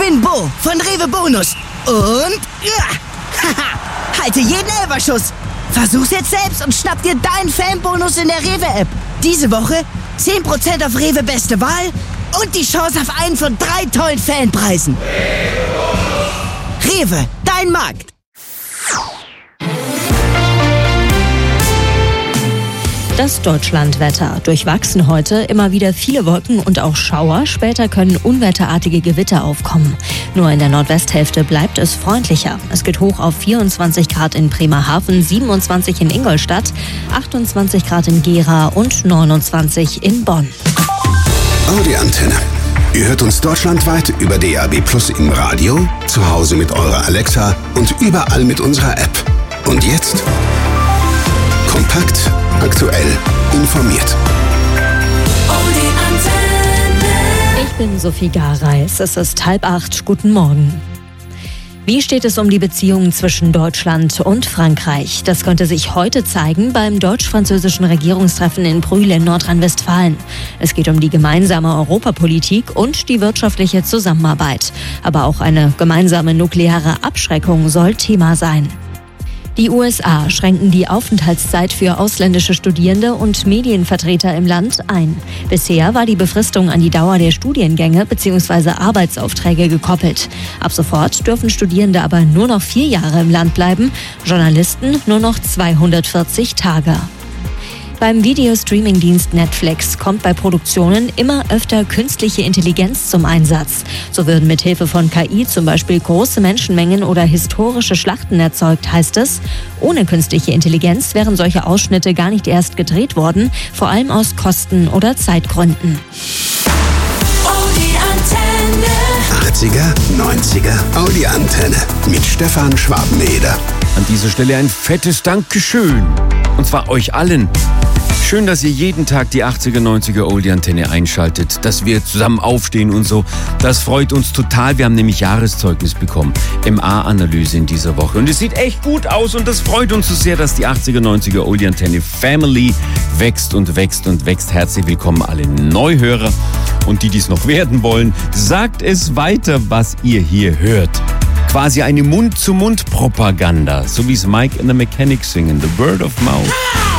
bin Bo von Rewe Bonus. Und halte jeden Elferschuss. Versuch's jetzt selbst und schnapp dir deinen Fanbonus in der Rewe-App. Diese Woche 10% auf Rewe Beste Wahl und die Chance auf einen von 3 tollen Fanpreisen. Rewe, dein Markt. Das Deutschlandwetter. Durchwachsen heute, immer wieder viele Wolken und auch Schauer. Später können unwetterartige Gewitter aufkommen. Nur in der Nordwesthälfte bleibt es freundlicher. Es geht hoch auf 24 Grad in Bremerhaven, 27 in Ingolstadt, 28 Grad in Gera und 29 in Bonn. Audi Antenne. Ihr hört uns deutschlandweit über DAB+ im Radio, zu Hause mit eurer Alexa und überall mit unserer App. Und jetzt kompakt, aktuell, informiert. Ich bin Sophie Gareis. Es ist 7:30. Guten Morgen. Wie steht es um die Beziehungen zwischen Deutschland und Frankreich? Das könnte sich heute zeigen beim deutsch-französischen Regierungstreffen in Brühl in Nordrhein-Westfalen. Es geht um die gemeinsame Europapolitik und die wirtschaftliche Zusammenarbeit. Aber auch eine gemeinsame nukleare Abschreckung soll Thema sein. Die USA schränken die Aufenthaltszeit für ausländische Studierende und Medienvertreter im Land ein. Bisher war die Befristung an die Dauer der Studiengänge bzw. Arbeitsaufträge gekoppelt. Ab sofort dürfen Studierende aber nur noch 4 Jahre im Land bleiben, Journalisten nur noch 240 Tage. Beim Videostreaming-Dienst Netflix kommt bei Produktionen immer öfter künstliche Intelligenz zum Einsatz. So würden mithilfe von KI zum Beispiel große Menschenmengen oder historische Schlachten erzeugt, heißt es. Ohne künstliche Intelligenz wären solche Ausschnitte gar nicht erst gedreht worden, vor allem aus Kosten- oder Zeitgründen. 80er, 90er, Audi Antenne mit Stefan Schwabeneder. An dieser Stelle ein fettes Dankeschön. Und zwar euch allen. Schön, dass ihr jeden Tag die 80er, 90er Oldie Antenne einschaltet, dass wir zusammen aufstehen und so. Das freut uns total. Wir haben nämlich Jahreszeugnis bekommen. MA-Analyse in dieser Woche. Und es sieht echt gut aus und das freut uns so sehr, dass die 80er, 90er Oldie Antenne Family wächst und wächst und wächst. Herzlich willkommen alle Neuhörer und die es noch werden wollen. Sagt es weiter, was ihr hier hört. Quasi eine Mund-zu-Mund-Propaganda, so wie es Mike and the Mechanics singen. The Word of Mouth.